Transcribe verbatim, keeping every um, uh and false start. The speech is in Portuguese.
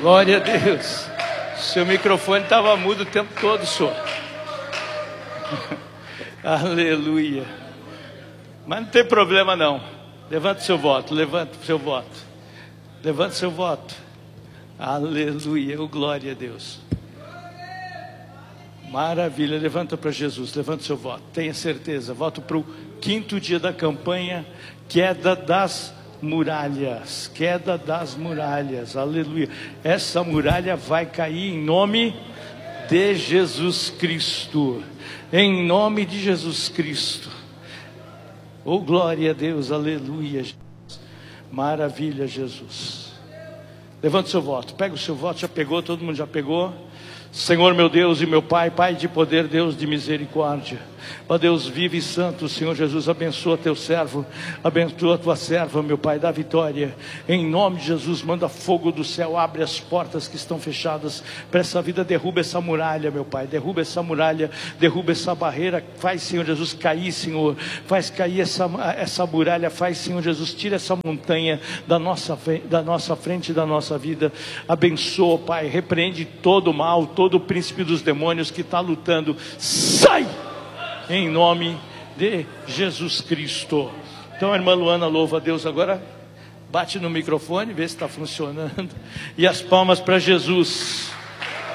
Glória a Deus. Seu microfone estava mudo o tempo todo, senhor. Aleluia. Mas não tem problema não. Levanta o seu voto, levanta o seu voto. Levanta o seu voto. Aleluia, oh, glória a Deus. Maravilha, levanta para Jesus, levanta o seu voto. Tenha certeza, voto para o quinto dia da campanha, queda das muralhas, queda das muralhas, aleluia. Essa muralha vai cair em nome de Jesus Cristo, em nome de Jesus Cristo. Oh, glória a Deus, aleluia. Maravilha, Jesus. Levanta o seu voto, pega o seu voto, já pegou, todo mundo já pegou? Senhor meu Deus e meu Pai, Pai de poder, Deus de misericórdia, ó Deus vivo e santo, Senhor Jesus, abençoa teu servo, abençoa tua serva, meu Pai, dá vitória, em nome de Jesus, manda fogo do céu, abre as portas que estão fechadas para essa vida, derruba essa muralha, meu Pai, derruba essa muralha, derruba essa barreira, faz, Senhor Jesus, cair, Senhor, faz cair essa, essa muralha, faz, Senhor Jesus, tira essa montanha da nossa, da nossa frente, da nossa vida, abençoa, Pai, repreende todo o mal, todo o príncipe dos demônios que está lutando, sai! Em nome de Jesus Cristo. Então a irmã Luana louva a Deus agora. Bate no microfone, vê se está funcionando. E as palmas para Jesus.